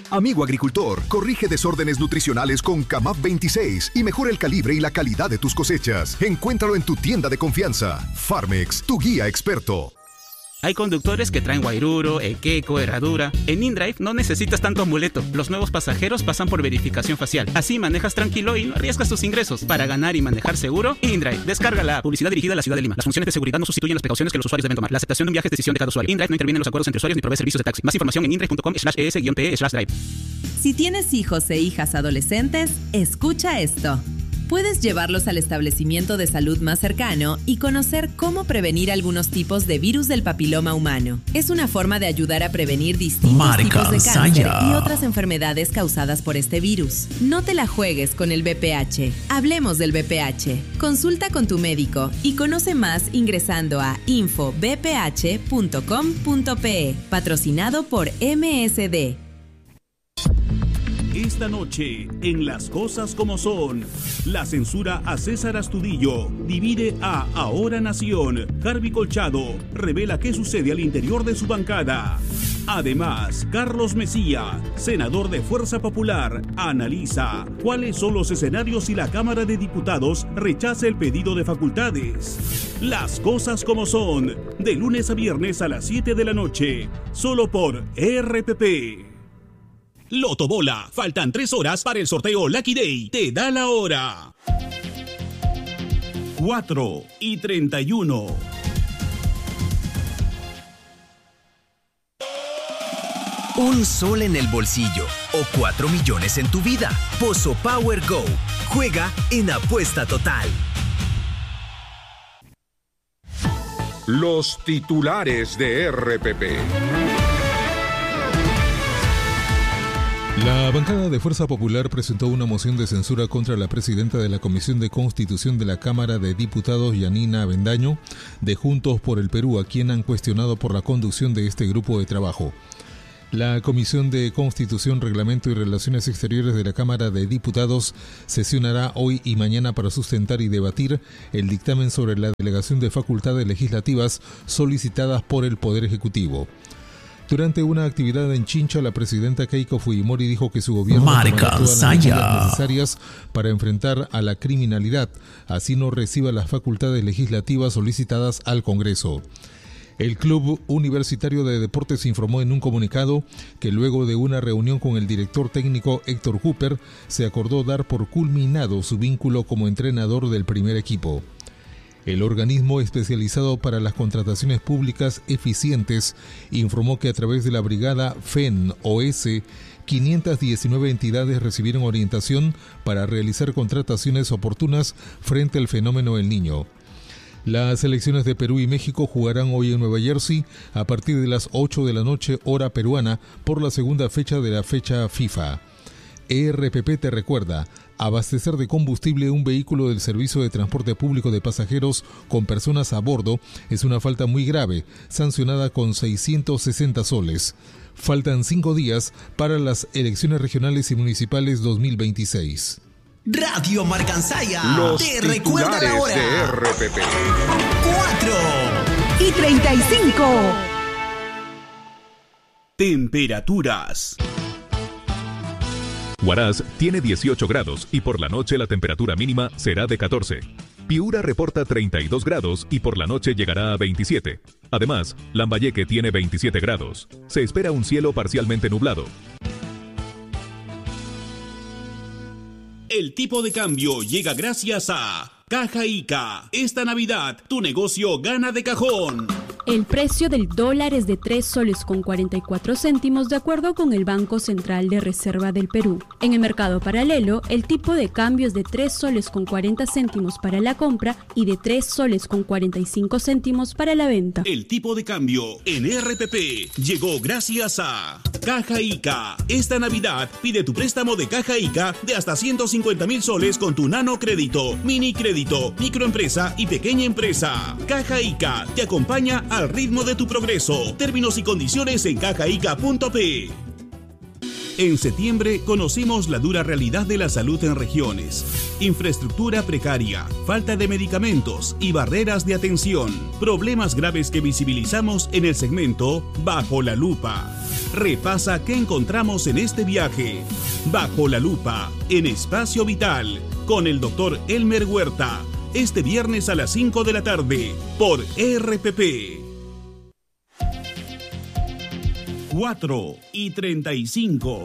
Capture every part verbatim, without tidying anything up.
Amigo agricultor, corrige desórdenes nutricionales con Camap veintiséis y mejora el calibre y la calidad de tus cosechas. Encuéntralo en tu tienda de confianza. Farmex, tu guía experto. Hay conductores que traen guairuro, equeco, herradura. En InDrive no necesitas tanto amuleto. Los nuevos pasajeros pasan por verificación facial. Así manejas tranquilo y no arriesgas tus ingresos. Para ganar y manejar seguro, InDrive. Descárgala. Publicidad dirigida a la ciudad de Lima. Las funciones de seguridad no sustituyen las precauciones que los usuarios deben tomar. La aceptación de un viaje es decisión de cada usuario. InDrive no interviene en los acuerdos entre usuarios ni provee servicios de taxi. Más información en indrive.com slash es-pe slash drive. Si tienes hijos e hijas adolescentes, escucha esto. Puedes llevarlos al establecimiento de salud más cercano y conocer cómo prevenir algunos tipos de virus del papiloma humano. Es una forma de ayudar a prevenir distintos Marca tipos de cáncer y otras enfermedades causadas por este virus. No te la juegues con el V P H. Hablemos del V P H. Consulta con tu médico y conoce más ingresando a info b p h punto com punto p e. Patrocinado por M S D. Esta noche, en Las Cosas Como Son, la censura a César Astudillo divide a Ahora Nación. Harvey Colchado revela qué sucede al interior de su bancada. Además, Carlos Mesía, senador de Fuerza Popular, analiza cuáles son los escenarios si la Cámara de Diputados rechaza el pedido de facultades. Las Cosas Como Son, de lunes a viernes a las siete de la noche, solo por R P P. Loto Bola, faltan tres horas para el sorteo Lucky Day. Te da la hora. cuatro y treinta y uno. Un sol en el bolsillo o cuatro millones en tu vida. Pozo Power Go. Juega en Apuesta Total. Los titulares de R P P. La bancada de Fuerza Popular presentó una moción de censura contra la presidenta de la Comisión de Constitución de la Cámara de Diputados, Yanina Avendaño, de Juntos por el Perú, a quien han cuestionado por la conducción de este grupo de trabajo. La Comisión de Constitución, Reglamento y Relaciones Exteriores de la Cámara de Diputados sesionará hoy y mañana para sustentar y debatir el dictamen sobre la delegación de facultades legislativas solicitadas por el Poder Ejecutivo. Durante una actividad en Chincha, la presidenta Keiko Fujimori dijo que su gobierno tomará todas las medidas necesarias para enfrentar a la criminalidad, así no reciba las facultades legislativas solicitadas al Congreso. El Club Universitario de Deportes informó en un comunicado que luego de una reunión con el director técnico Héctor Cooper, se acordó dar por culminado su vínculo como entrenador del primer equipo. El organismo especializado para las contrataciones públicas eficientes informó que a través de la brigada F E N O S, quinientas diecinueve entidades recibieron orientación para realizar contrataciones oportunas frente al fenómeno El Niño. Las selecciones de Perú y México jugarán hoy en Nueva Jersey a partir de las ocho de la noche hora peruana por la segunda fecha de la fecha FIFA. R P P te recuerda, abastecer de combustible un vehículo del Servicio de Transporte Público de Pasajeros con personas a bordo es una falta muy grave, sancionada con seiscientos sesenta soles. Faltan cinco días para las elecciones regionales y municipales dos mil veintiséis. Radio Marcansaya Los te recuerda la hora. De R P P. cuatro y treinta y cinco. Temperaturas. Huaraz tiene dieciocho grados y por la noche la temperatura mínima será de catorce. Piura reporta treinta y dos grados y por la noche llegará a veintisiete. Además, Lambayeque tiene veintisiete grados. Se espera un cielo parcialmente nublado. El tipo de cambio llega gracias a Caja Ica. Esta Navidad, tu negocio gana de cajón. El precio del dólar es de tres soles con cuarenta y cuatro céntimos de acuerdo con el Banco Central de Reserva del Perú. En el mercado paralelo, el tipo de cambio es de tres soles con cuarenta céntimos para la compra y de tres soles con cuarenta y cinco céntimos para la venta. El tipo de cambio en R P P llegó gracias a Caja Ica. Esta Navidad pide tu préstamo de Caja Ica de hasta ciento cincuenta mil soles con tu nano crédito, mini crédito, microempresa y pequeña empresa. Caja Ica te acompaña al ritmo de tu progreso. Términos y condiciones en cajaica punto pe. En septiembre conocimos la dura realidad de la salud en regiones. Infraestructura precaria, falta de medicamentos y barreras de atención. Problemas graves que visibilizamos en el segmento Bajo la Lupa. repasa qué encontramos en este viaje. Bajo la lupa, en Espacio Vital, con el doctor Elmer Huerta, este viernes a las cinco de la tarde, por R P P. cuatro y treinta y cinco.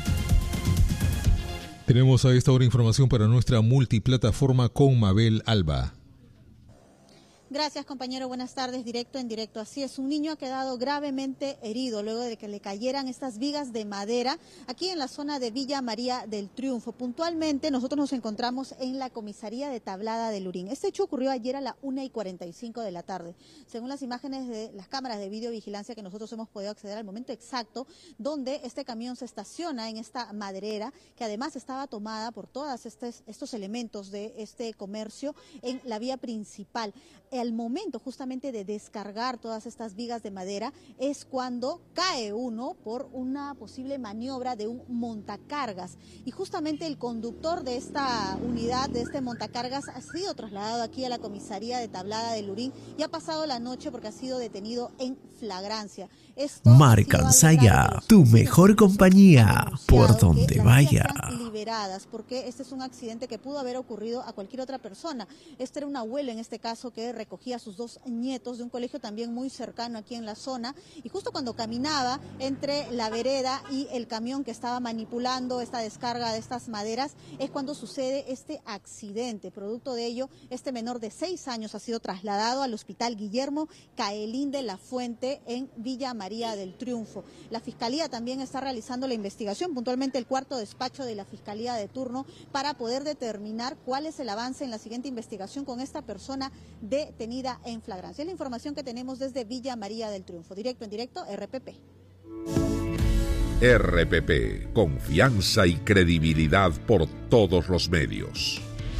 Tenemos a esta hora información para nuestra multiplataforma con Mabel Alba. Gracias, compañero. Buenas tardes. Directo en directo. Así es, un niño ha quedado gravemente herido luego de que le cayeran estas vigas de madera aquí en la zona de Villa María del Triunfo. Puntualmente, nosotros nos encontramos en la comisaría de Tablada de Lurín. Este hecho ocurrió ayer a la una y cuarenta y cinco de la tarde. Según las imágenes de las cámaras de videovigilancia que nosotros hemos podido acceder al momento exacto donde este camión se estaciona en esta maderera, que además estaba tomada por todos estos, estos elementos de este comercio en la vía principal. Al momento justamente de descargar todas estas vigas de madera es cuando cae uno por una posible maniobra de un montacargas, y justamente el conductor de esta unidad, de este montacargas, ha sido trasladado aquí a la comisaría de Tablada de Lurín y ha pasado la noche porque ha sido detenido en flagrancia. Esto Marcansaya, tu mejor compañía por donde vaya. Liberadas porque este es un accidente que pudo haber ocurrido a cualquier otra persona. Este era un abuelo en este caso que recogía a sus dos nietos de un colegio también muy cercano aquí en la zona, y justo cuando caminaba entre la vereda y el camión que estaba manipulando esta descarga de estas maderas es cuando sucede este accidente. Producto de ello, este menor de seis años ha sido trasladado al hospital Guillermo Caelín de la Fuente en Villa María del Triunfo. La Fiscalía también está realizando la investigación, puntualmente el cuarto despacho de la Fiscalía de turno, para poder determinar cuál es el avance en la siguiente investigación con esta persona detenida en flagrancia. Es la información que tenemos desde Villa María del Triunfo. Directo en directo, R P P. R P P, confianza y credibilidad por todos los medios.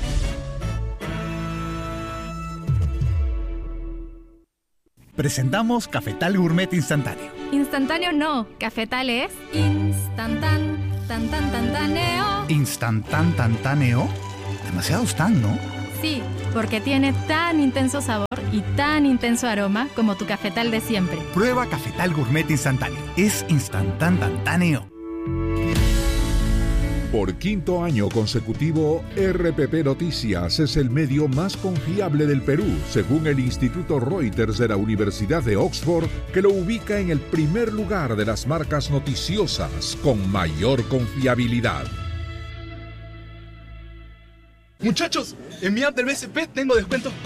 Presentamos Cafetal Gourmet Instantáneo. Instantáneo no, Cafetal es instantán, tan tan tantaneo. ¿Instantán tantáneo? Demasiados tan, ¿no? Sí, porque tiene tan intenso sabor y tan intenso aroma como tu cafetal de siempre. Prueba Cafetal Gourmet Instantáneo. Es instantán tantáneo. Por quinto año consecutivo, R P P Noticias es el medio más confiable del Perú, según el Instituto Reuters de la Universidad de Oxford, que lo ubica en el primer lugar de las marcas noticiosas con mayor confiabilidad. Muchachos, en mi app del B C P tengo descuentos